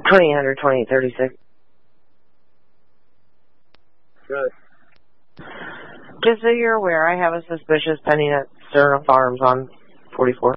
2000, 2036. Good. Just so you're aware, I have a suspicious pending at Sterno Farms on 44.